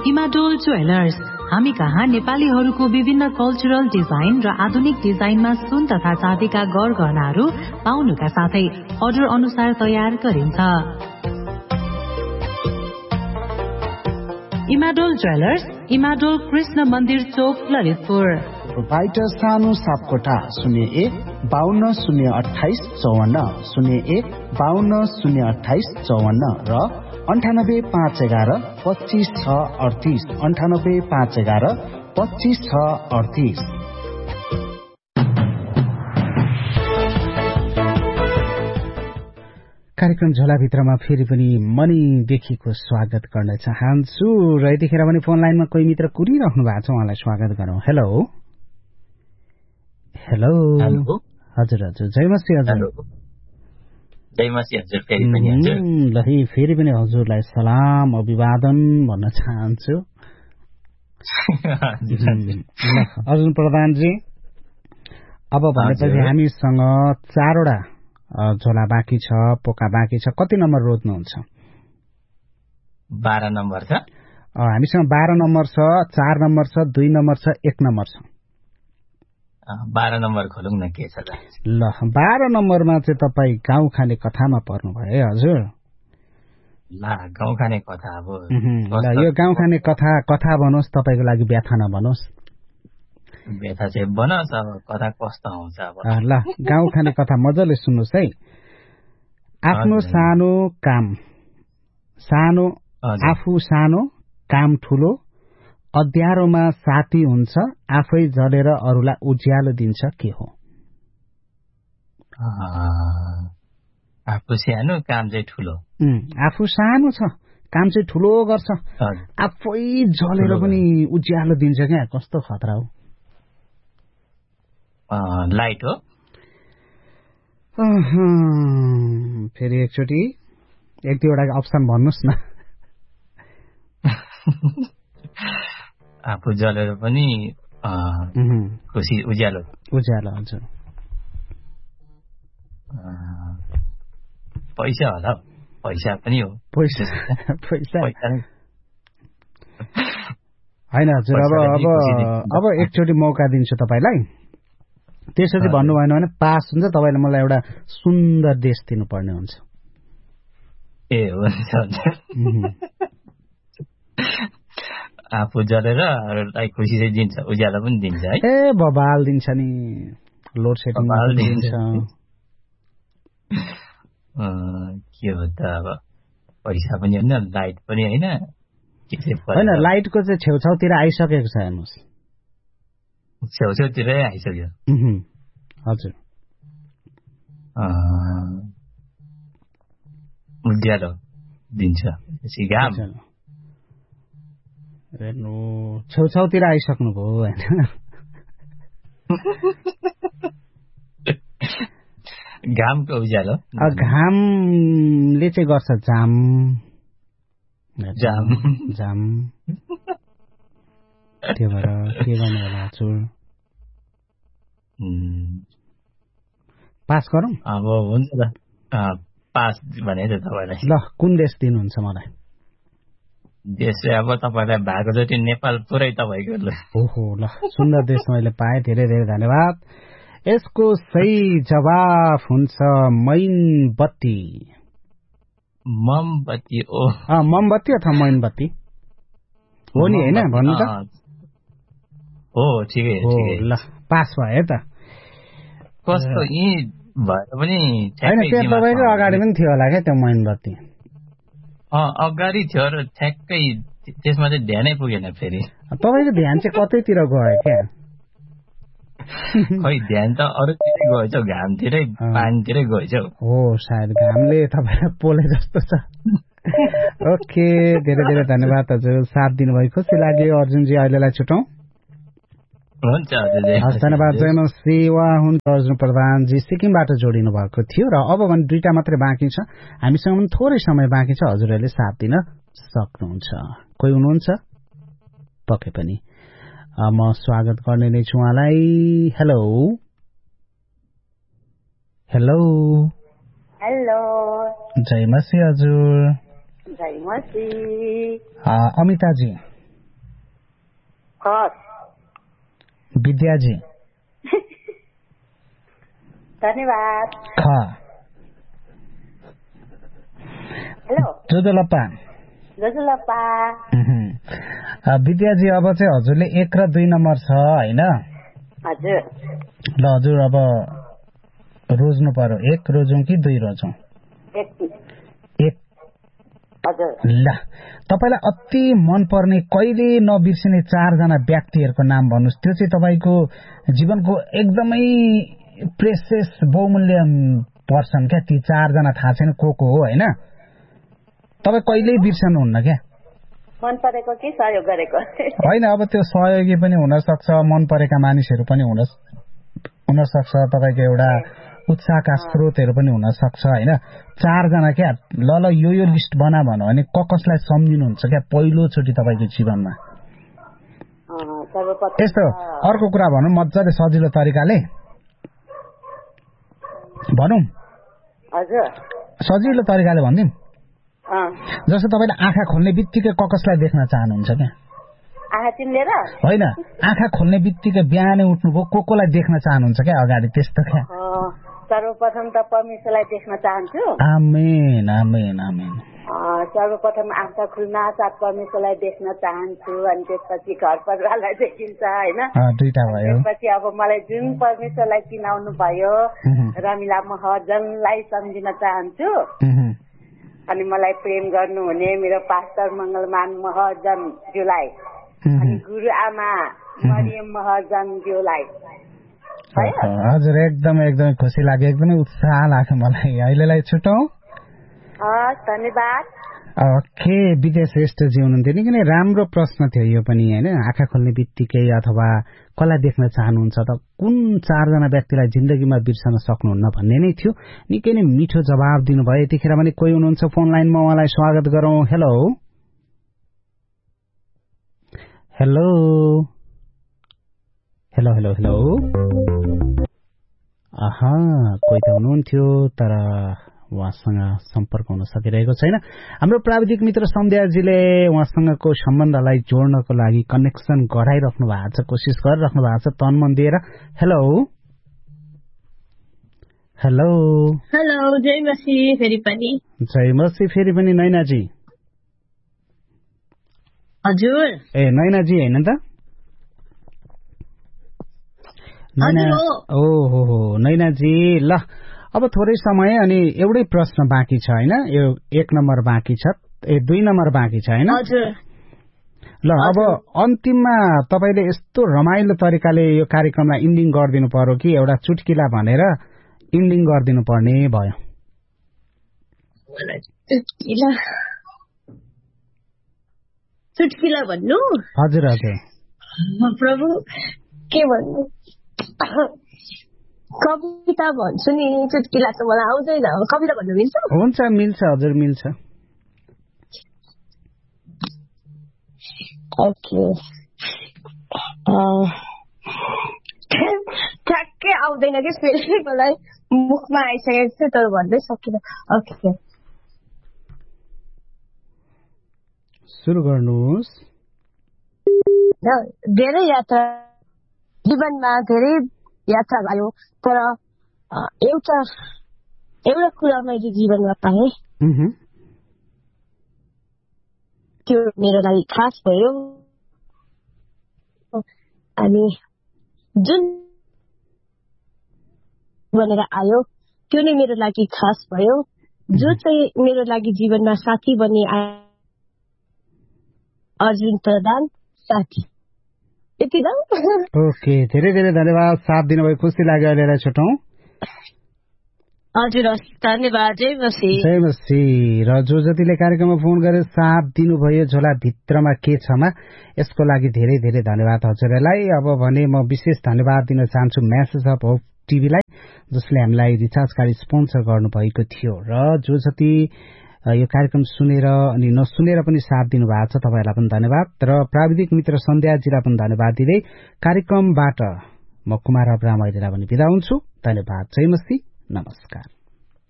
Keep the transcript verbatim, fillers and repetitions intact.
Imadol jewellers, हामी कहाँ नेपालीहरूको विभिन्न कल्चरल डिजाइन र आधुनिक डिजाइनमा सुन तथा चाँदीका गरगहनाहरू पाउनुका साथै अर्डर अनुसार तयार गरिन्छ। इमाडोल ज्वेलर्स, इमाडोल कृष्ण मन्दिर चोक, ललितपुर। प्रोपाइटर सानो सापकोटा शून्य एक बाहन्न शून्य अठाइस चौवन्न शून्य एक बाहन्न शून्य अठाइस चौवन्न र अन्ठानब्बे पाँच एघार पच्चिस छ अडतिस अन्ठानब्बे पाँच एघार पच्चिस छ अडतिस। कार्यक्रम झोलाभित्रमा फेरि पनि मनीदेखिको स्वागत गर्न चाहन्छु र यतिखेर पनि फोन लाइनमा कोही मित्र कुरिराख्नु भएको छ, उहाँलाई स्वागत गरौँ। हेलो हेलो हजुर हजुर जयमसी हजुर। जयमसी हजुर। फेरि पनि हजुर ल फेरि पनि हजुरलाई सलाम अभिवादन भन्न चाहन्छु। अर्जुन प्रधानजी, अब भनेपछि हामीसँग चारवटा झोला बाँकी छ, पोका बाँकी छ। कति नम्बर रोज्नुहुन्छ? बाह्र नम्बर छ हामीसँग। बाह्र नम्बर छ, चार नम्बर छ, दुई नम्बर छ, एक नम्बर छ। बाह्र नम्बर खोलौँ न, के छ त? ल बाह्र नम्बरमा चाहिँ तपाईँ गाउँ खाने कथामा पर्नुभयो है हजुर। ल गाउँ खाने कथा। अब यो गाउँ खाने कथा कथा बनोस्, तपाईँको लागि व्यथा नबनोस्। व्यथा चाहिँ बनोस्, अब कथा कस्तो आउँछ अब। ल गाउँ खाने कथा मजाले सुन्नुहोस् है। आफ्नो सानो काम सानो, आफू सानो काम ठुलो, अध्यारोमा साथी हुन्छ, आफै जलेर अरूलाई उज्यालो दिन्छ, के हो? आफू सानो काम चाहिँ ठुलो। आफू सानो छ, काम चाहिँ ठुलो गर्छ, आफै जलेर पनि उज्यालो दिन्छ। क्या कस्तो खतरा हो। लाइट हो। फेरि एकचोटि एक दुईवटा अप्सन भन्नुहोस् न। आफू जलेर पनि खुसी उज्यालो उज्यालो हजुर। पैसा होला, पैसा पनि हो। पैसा पैसा होइन हजुर। अब अब अब एकचोटि मौका दिन्छु तपाईँलाई। त्यसपछि भन्नु भएन भने पास हुन्छ। तपाईँले मलाई एउटा सुन्दर देश दिनुपर्ने हुन्छ। ए हुन्छ। आफू जलेर अरूलाई खुसी चाहिँ दिन्छ, उज्यालो पनि दिन्छ है। ए बबाल दिन्छ नि, लोड सेडिङ दिन्छ। के हो त अब, पैसा पनि होइन, लाइट पनि होइन। होइन लाइटको चाहिँ छेउछाउतिर आइसकेको छ हेर्नुहोस्। छेउछाउतिरै आइसक्यो हजुर। उज्यालो दिन्छ घाम। हेर्नु छेउछाउतिर आइसक्नुभयो होइन। घामको उज्यालो। घामले चाहिँ गर्छ जाम जाम जाम। त्यो भएर के गर्नु होला हजुर? पास गरौँ? अब हुन्छ त, पास भने त तपाईँलाई। ल कुन देश दिनुहुन्छ मलाई? देश चाहिँ अब तपाईँलाई भएको जति नेपाल पुरै तपाईँको। ल ओहो ल सुन्दर देश मैले पाएँ, धेरै धेरै धन्यवाद। यसको सही जवाफ हुन्छ मैनबत्ती। मोमबत्ती। ओ मोमबत्ती अथवा मैनबत्ती हो नि होइन भन्नु त? हो ठिकै ठिकै। ल पास भयो त। कस्तो यी भएर पनि होइन, त्यो तपाईँको अगाडि पनि थियो होला क्या त्यो मैनबत्ती। अगाडि थियो र ठ्याक्कै त्यसमा चाहिँ ध्यानै पुगेन। फेरि तपाईँको ध्यान चाहिँ कतैतिर गयो क्या? खै ध्यान त अरूतिरै गएछ, घामतिरै पानीतिरै गएछ हो सायद। घामले तपाईँलाई पोले जस्तो छ। ओके धेरै धेरै धन्यवाद हजुर, साथ दिनुभयो, खुसी लाग्यो अर्जुनजी। अहिलेलाई छुटौँ। हुन्छ हस् धन्यवाद। जयमसी उहाँ हुन् अर्जुन प्रधानजी, सिक्किमबाट जोडिनु भएको थियो। र अब भने दुईटा मात्रै बाँकी छ, हामीसँग पनि थोरै समय बाँकी छ, हजुरहरूले साथ दिन सक्नुहुन्छ। कोही हुनुहुन्छ? पक्कै पनि म स्वागत गर्ने नै छु उहाँलाई। हेलो हेलो हेलो जयमसी हजुर। जयमसी। अमिताजी खस विद्याजी धन्यवाद ख हेलो जोजोलप्पा जोजोलप्पा विद्याजी अब चाहिँ हजुरले एक र दुई नम्बर छ होइन हजुर ल हजुर अब रोज्नु पर्यो एक रोजौँ कि दुई रोजौँ एक ल तपाईलाई अति मनपर्ने कहिले नबिर्सिने चारजना व्यक्तिहरूको नाम भन्नुहोस् त्यो चाहिँ तपाईँको जीवनको एकदमै प्रेसियस बहुमूल्य पर्सन क्या ती चारजना थाहा छैन को को हो होइन तपाईँ कहिल्यै बिर्सनुहुन्न क्या मन परेको कि सहयोग गरेको होइन अब त्यो सहयोगी पनि हुन सक्छ मन परेका मानिसहरू पनि हुन हुन सक्छ तपाईँको एउटा उत्साहका स्रोतहरू पनि हुन सक्छ होइन चारजना क्या ल ल यो यो लिस्ट बना भन्यो भने क कसलाई सम्झिनुहुन्छ क्या पहिलोचोटि तपाईँको जीवनमा यस्तो अर्को कुरा भनौँ मजाले सजिलो तरिकाले भनौँ सजिलो तरिकाले भनिदिउँ जस्तो तपाईँले आँखा खोल्ने बित्तिकै क कसलाई देख्न चाहनुहुन्छ क्या होइन आँखा खोल्ने बित्तिकै बिहानै उठ्नुभयो को कोलाई देख्न चाहनुहुन्छ क्या अगाडि त्यस्तो क्या सर्वप्रथम त परमेश्वरलाई देख्न चाहन्छु आमेन आमेन आमेन सर्वप्रथम आँखा खुल्न साथ परमेश्वरलाई देख्न चाहन्छु अनि त्यसपछि घर परिवारलाई देखिन्छ होइन दुईटा भयो त्यसपछि अब मलाई जुन परमेश्वरलाई चिनाउनु भयो रमिला महर्जनलाई सम्झिन चाहन्छु अनि मलाई प्रेम गर्नुहुने मेरो पास्टर मंगलमान महर्जनज्यूलाई अनि गुरु आमा मरियम महर्जनज्यूलाई हजुर एकदमै एकदमै खुसी लाग्यो एकदमै उत्साह लाग्यो मलाई अहिलेलाई छुटौँ धन्यवाद ओके विजय श्रेष्ठजी हुनुहुन्थ्यो निकै नै राम्रो प्रश्न थियो यो पनि होइन आँखा खोल्ने बित्तिकै अथवा कसलाई देख्न चाहनुहुन्छ त कुन चारजना व्यक्तिलाई जिन्दगीमा बिर्सन सक्नुहुन्न भन्ने नै थियो निकै नै मिठो जवाब दिनुभयो यतिखेर पनि कोही हुनुहुन्छ फोन लाइनमा उहाँलाई स्वागत गरौँ hello hello hello hello hello आहा कोही त हुनुहुन्थ्यो तर उहाँसँग सम्पर्क हुन सकिरहेको छैन हाम्रो प्राविधिक मित्र सन्ध्याजीले उहाँसँगको सम्बन्धलाई जोड्नको लागि कनेक्सन गराइराख्नु भएको छ कोसिस गरिराख्नु भएको छ तन मन दिएर हेलो हेलो हेलो जय मसी फेरि पनि जय मसी फेरि पनि नैनाजी हजुर ए नैनाजी हैन त नैना ओ हो हो नैनाजी ल अब थोरै समय अनि एउटै प्रश्न बाँकी छ होइन यो एक नम्बर बाँकी छ ए दुई नम्बर बाँकी छ होइन ल अब अन्तिममा तपाईँले यस्तो रमाइलो तरिकाले यो कार्यक्रमलाई इन्डिङ गरिदिनु पर्यो कि एउटा चुटकिला भनेर इन्डिङ गरिदिनु पर्ने भयो चुटकिला भन्नु हजुर हजुर प्रभु के भन्नु कविता भन्छु नि चुटकिला त मलाई आउँदैन कविता भन्नु मिल्छ हुन्छ मिल्छ हजुर मिल्छ ओके ठ्याक्कै आउँदैन कि फेरि मलाई मुखमा आइसकेको छ तर भन्दै सकिन ओके सुरु गर्नुहोस् धेरै यात्रा जीवनमा धेरै यात्रा भयो तर एउटा एउटा कुरा मैले जीवनमा पाएँ त्यो मेरो लागि खास भयो अनि जुन बनेर आयो त्यो नै मेरो लागि खास भयो जो चाहिँ मेरो लागि जीवनमा साथी बने अर्जुन प्रधान साथी ओके धेरै धेरै धन्यवाद साथ दिनुभयो खुसी लाग्यो अहिलेलाई छुटौँ हजुर धन्यवाद जय मसी जय मसी र जो जतिले कार्यक्रममा फोन गरेर साथ दिनुभयो झोला भित्रमा के छमा यसको लागि धेरै धेरै धन्यवाद हजुरलाई अब भने म विशेष धन्यवाद दिन चाहन्छु मेसेज अफ होप टिभीलाई जसले हामीलाई रिचार्ज कार्ड स्पोन्सर गर्नुभएको थियो र जो जति यो कार्यक्रम सुनेर अनि नसुनेर पनि साथ दिनुभएको छ तपाईहरुलाई पनि धन्यवाद र प्राविधिक मित्र सन्ध्याजीलाई पनि धन्यवाद दिँदै कार्यक्रमबाट म कुमार अब्राम अहिलेलाई पनि बिदा हुन्छु धन्यवाद जय मसी नमस्कार।